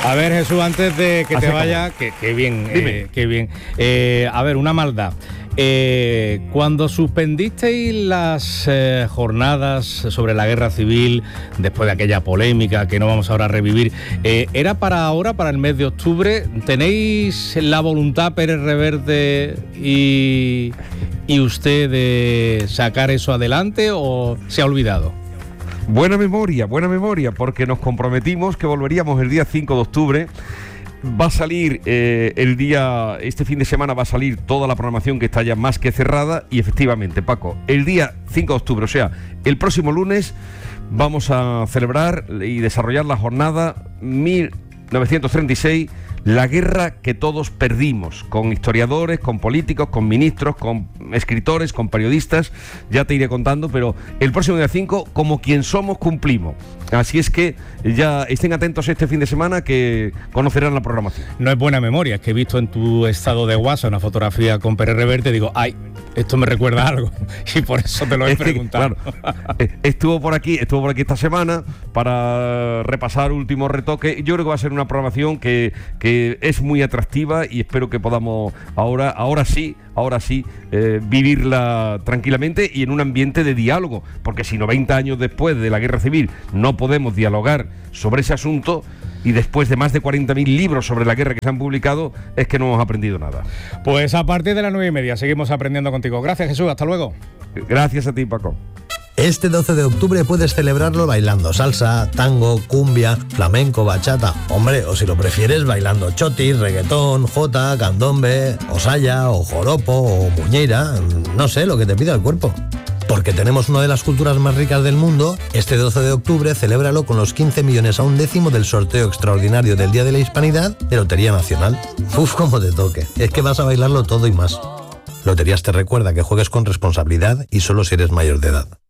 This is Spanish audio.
A ver, Jesús, antes de que Así te vaya, que bien, qué bien. A ver, una maldad. Cuando suspendisteis las jornadas sobre la guerra civil, después de aquella polémica que no vamos ahora a revivir, ¿era para ahora, para el mes de octubre? ¿Tenéis la voluntad, Pérez Reverte y usted, de sacar eso adelante o se ha olvidado? Buena memoria, porque nos comprometimos que volveríamos el día 5 de octubre. Va a salir este fin de semana va a salir toda la programación que está ya más que cerrada y efectivamente, Paco, el día 5 de octubre, o sea, el próximo lunes, vamos a celebrar y desarrollar la jornada 1936, la guerra que todos perdimos, con historiadores, con políticos, con ministros, con escritores, con periodistas, ya te iré contando, pero el próximo día 5, como quien somos, cumplimos. Así es que ya estén atentos este fin de semana que conocerán la programación. No es buena memoria, es que he visto en tu estado de WhatsApp una fotografía con Pérez Reverte y digo, ay, esto me recuerda a algo, y por eso te lo he preguntado. Claro, estuvo por aquí esta semana para repasar últimos retoques. Yo creo que va a ser una programación que es muy atractiva y espero que podamos ahora sí, vivirla tranquilamente y en un ambiente de diálogo, porque si 90 años después de la guerra civil no podemos dialogar sobre ese asunto, y después de más de 40.000 libros sobre la guerra que se han publicado, es que no hemos aprendido nada. Pues a partir de las 9:30 seguimos aprendiendo contigo. Gracias, Jesús, hasta luego. Gracias a ti, Paco. Este 12 de octubre puedes celebrarlo bailando salsa, tango, cumbia, flamenco, bachata. Hombre, o si lo prefieres, bailando chotis, reggaetón, jota, candombe, o saya, o joropo, o muñeira. No sé, lo que te pida el cuerpo. Porque tenemos una de las culturas más ricas del mundo, este 12 de octubre celébralo con los 15 millones a un décimo del sorteo extraordinario del Día de la Hispanidad de Lotería Nacional. Uf, como te toque. Es que vas a bailarlo todo y más. Loterías te recuerda que juegues con responsabilidad y solo si eres mayor de edad.